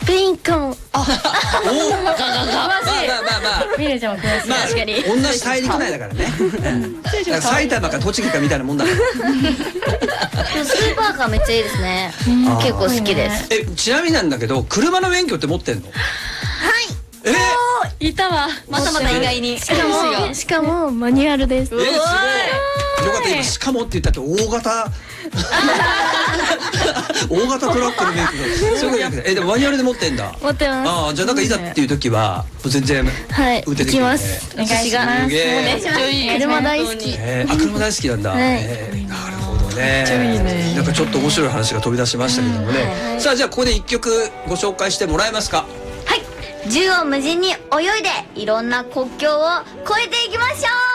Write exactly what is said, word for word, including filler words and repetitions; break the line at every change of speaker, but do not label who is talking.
ペインかも。
あ、おお、まあまあまあまあ。
ミレちゃんも詳しい。確かに。
同じ大陸内だからね。埼玉か栃木かみたいなもんだから。
スーパーカーめっちゃいいですね。結構好きです。
え、ちなみになんだけど、車の免許って持ってんの？
はい。
え
いたわ。
またまた意外に。
しかもしかもマニュアルです。
え、すごい。よかった今しかもって言ったって大型。大型トラックの免許がそういうことじゃなくて、えでもマニュアルで持ってんだ。
持ってます。
ああ、じゃあなんかいざっていう時は全然
はい
運転できるね。
行きます。お願いします。
すげえ。
車大好き。
えー、あ、車大好きなんだ。えー、なるほどね。なんかちょっと面白い話が飛び出しましたけどもね。さあじゃあここで一曲ご紹介してもらえますか。
はい。縦横無尽に泳いでいろんな国境を越えていきましょう。